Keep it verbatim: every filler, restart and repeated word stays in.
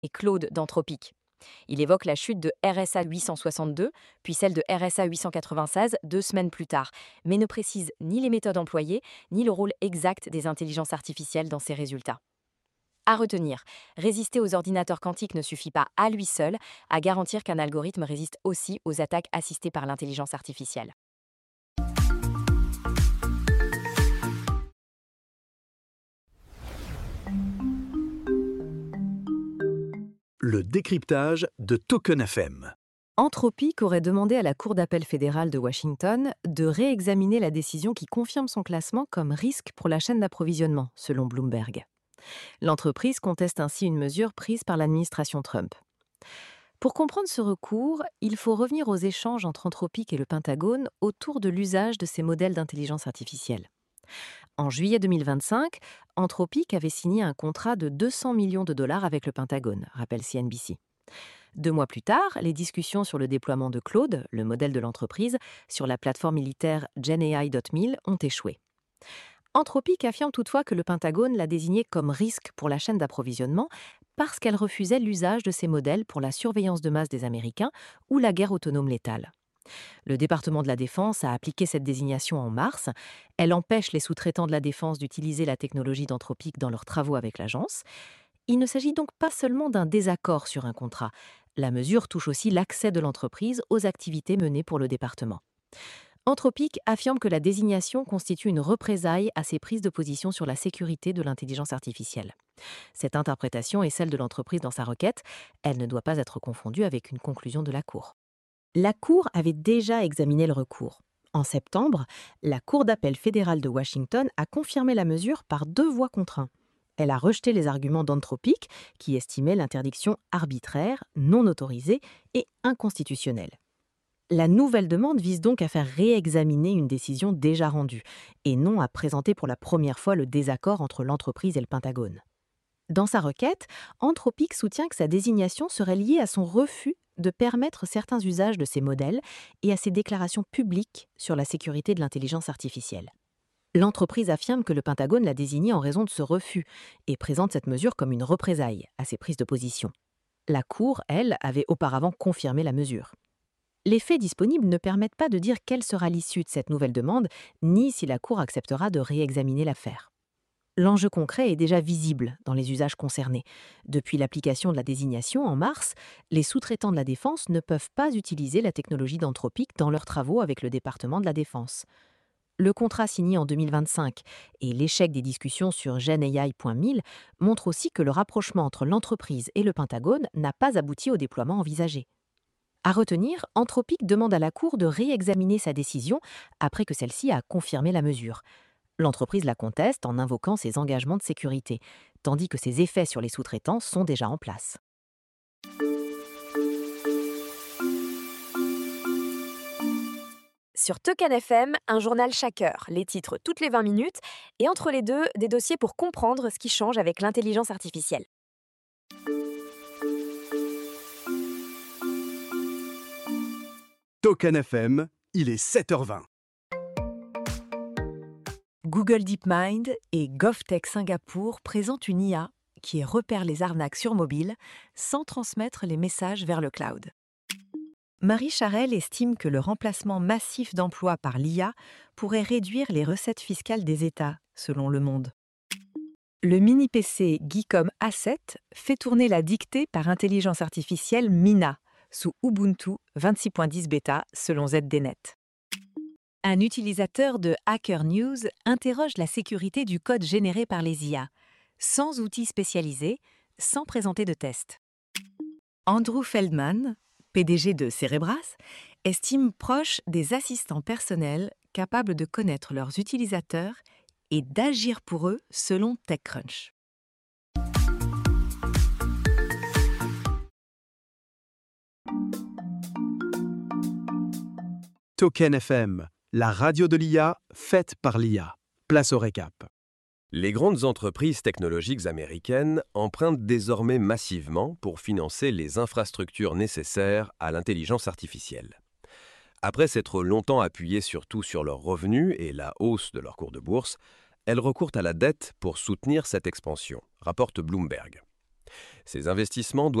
et Claude d'Anthropic. Il évoque la chute de R S A huit cent soixante-deux, puis celle de R S A huit cent quatre-vingt-seize deux semaines plus tard, mais ne précise ni les méthodes employées, ni le rôle exact des intelligences artificielles dans ces résultats. À retenir, résister aux ordinateurs quantiques ne suffit pas à lui seul à garantir qu'un algorithme résiste aussi aux attaques assistées par l'intelligence artificielle. Le décryptage de Token F M. Anthropic aurait demandé à la Cour d'appel fédérale de Washington de réexaminer la décision qui confirme son classement comme risque pour la chaîne d'approvisionnement, selon Bloomberg. L'entreprise conteste ainsi une mesure prise par l'administration Trump. Pour comprendre ce recours, il faut revenir aux échanges entre Anthropic et le Pentagone autour de l'usage de ces modèles d'intelligence artificielle. En juillet deux mille vingt-cinq, Anthropic avait signé un contrat de deux cents millions de dollars avec le Pentagone, rappelle C N B C. Deux mois plus tard, les discussions sur le déploiement de Claude, le modèle de l'entreprise, sur la plateforme militaire Gen A I dot mille ont échoué. Anthropic affirme toutefois que le Pentagone l'a désigné comme risque pour la chaîne d'approvisionnement parce qu'elle refusait l'usage de ces modèles pour la surveillance de masse des Américains ou la guerre autonome létale. Le département de la Défense a appliqué cette désignation en mars. Elle empêche les sous-traitants de la Défense d'utiliser la technologie d'Anthropic dans leurs travaux avec l'agence. Il ne s'agit donc pas seulement d'un désaccord sur un contrat. La mesure touche aussi l'accès de l'entreprise aux activités menées pour le département. Anthropic affirme que la désignation constitue une représaille à ses prises de position sur la sécurité de l'intelligence artificielle. Cette interprétation est celle de l'entreprise dans sa requête. Elle ne doit pas être confondue avec une conclusion de la Cour. La Cour avait déjà examiné le recours. En septembre, la Cour d'appel fédérale de Washington a confirmé la mesure par deux voix contre un. Elle a rejeté les arguments d'Anthropic, qui estimait l'interdiction arbitraire, non autorisée et inconstitutionnelle. La nouvelle demande vise donc à faire réexaminer une décision déjà rendue, et non à présenter pour la première fois le désaccord entre l'entreprise et le Pentagone. Dans sa requête, Anthropic soutient que sa désignation serait liée à son refus de permettre certains usages de ces modèles et à ses déclarations publiques sur la sécurité de l'intelligence artificielle. L'entreprise affirme que le Pentagone l'a désigné en raison de ce refus et présente cette mesure comme une représaille à ses prises de position. La Cour, elle, avait auparavant confirmé la mesure. Les faits disponibles ne permettent pas de dire quelle sera l'issue de cette nouvelle demande, ni si la Cour acceptera de réexaminer l'affaire. L'enjeu concret est déjà visible dans les usages concernés. Depuis l'application de la désignation en mars, les sous-traitants de la Défense ne peuvent pas utiliser la technologie d'Anthropic dans leurs travaux avec le département de la Défense. Le contrat signé en deux mille vingt-cinq et l'échec des discussions sur Gen A I point mille montrent aussi que le rapprochement entre l'entreprise et le Pentagone n'a pas abouti au déploiement envisagé. À retenir, Anthropic demande à la Cour de réexaminer sa décision après que celle-ci a confirmé la mesure. L'entreprise la conteste en invoquant ses engagements de sécurité, tandis que ses effets sur les sous-traitants sont déjà en place. Sur Token F M, un journal chaque heure, les titres toutes les vingt minutes, et entre les deux, des dossiers pour comprendre ce qui change avec l'intelligence artificielle. Token F M, il est sept heures vingt. Google DeepMind et GovTech Singapour présentent une I A qui repère les arnaques sur mobile sans transmettre les messages vers le cloud. Marie Charelle estime que le remplacement massif d'emplois par l'I A pourrait réduire les recettes fiscales des États, selon Le Monde. Le mini-P C Geekom A sept fait tourner la dictée par intelligence artificielle Mina, sous Ubuntu vingt-six point dix bêta, selon Z D Net. Un utilisateur de Hacker News interroge la sécurité du code généré par les I A, sans outils spécialisés, sans présenter de test. Andrew Feldman, P D G de Cerebras, estime proche des assistants personnels capables de connaître leurs utilisateurs et d'agir pour eux selon TechCrunch. Token F M, la radio de l'I A faite par l'I A. Place au récap. Les grandes entreprises technologiques américaines empruntent désormais massivement pour financer les infrastructures nécessaires à l'intelligence artificielle. Après s'être longtemps appuyées surtout sur leurs revenus et la hausse de leur cours de bourse, elles recourent à la dette pour soutenir cette expansion, rapporte Bloomberg. Ces investissements